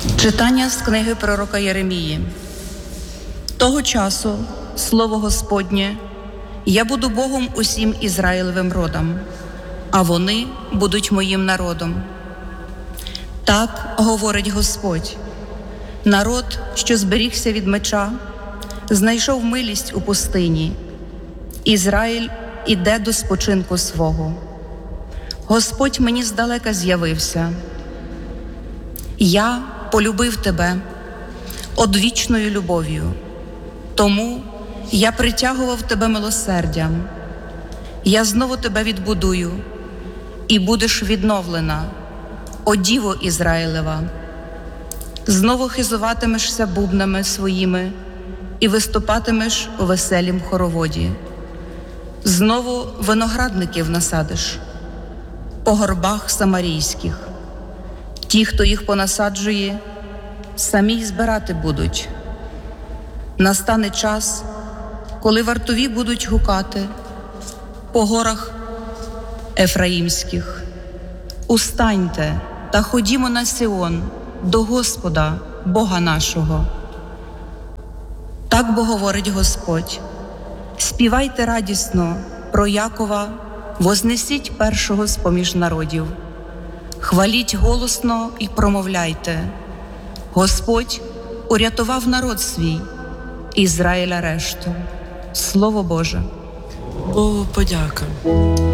Читання з книги пророка Єремії. Того часу, слово Господнє, я буду Богом усім Ізраїлевим родам, а вони будуть моїм народом. Так говорить Господь: народ, що зберігся від меча, знайшов милість у пустині. Ізраїль іде до спочинку свого. Господь мені здалека з'явився. Я полюбив тебе одвічною любов'ю, тому я притягував тебе милосердям. Я знову тебе відбудую, і будеш відновлена, о Діво Ізраїлева. Знову хизуватимешся бубнами своїми і виступатимеш у веселім хороводі. Знову виноградників насадиш по горбах самарійських. Ті, хто їх понасаджує, самі й збирати будуть. Настане час, коли вартові будуть гукати по горах Ефраїмських: устаньте та ходімо на Сіон до Господа, Бога нашого. Так бо говорить Господь: співайте радісно про Якова, вознесіть першого з-поміж народів. Хваліть голосно і промовляйте: Господь урятував народ свій, Ізраїля решту. Слово Боже. Богу подяка.